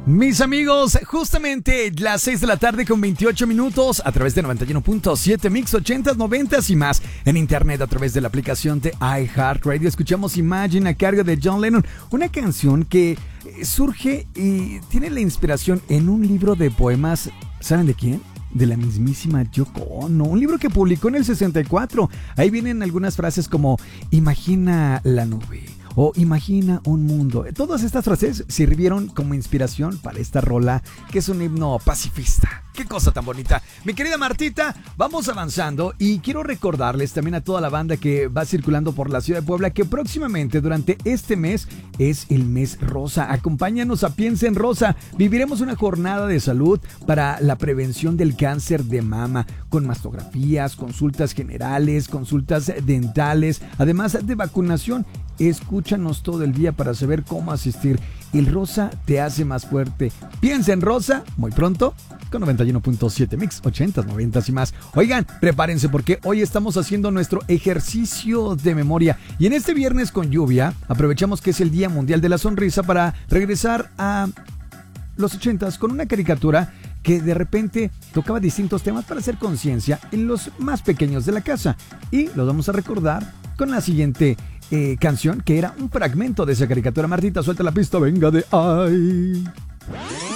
Mis amigos, justamente las 6 de la tarde con 28 minutos a través de 91.7 Mix 80s, 90s y más en internet a través de la aplicación de iHeartRadio. Escuchamos Imagine a cargo de John Lennon, una canción que surge y tiene la inspiración en un libro de poemas. ¿Saben de quién? De la mismísima Yoko Ono, un libro que publicó en el 64. Ahí vienen algunas frases como imagina la nube o imagina un mundo. Todas estas frases sirvieron como inspiración para esta rola que es un himno pacifista. ¡Qué cosa tan bonita! Mi querida Martita, vamos avanzando y quiero recordarles también a toda la banda que va circulando por la ciudad de Puebla que próximamente durante este mes es el mes rosa. Acompáñanos a Piensa en Rosa. Viviremos una jornada de salud para la prevención del cáncer de mama con mastografías, consultas generales, consultas dentales, además de vacunación. Escúchanos todo el día para saber cómo asistir. El rosa te hace más fuerte. Piensa en Rosa muy pronto con 91.7 Mix 80s, 90s y más. Oigan, prepárense porque hoy estamos haciendo nuestro ejercicio de memoria y en este viernes con lluvia aprovechamos que es el Día Mundial de la Sonrisa para regresar a los 80s con una caricatura que de repente tocaba distintos temas para hacer conciencia en los más pequeños de la casa y los vamos a recordar con la siguiente canción que era un fragmento de esa caricatura. Martita, suelta la pista, venga de ahí.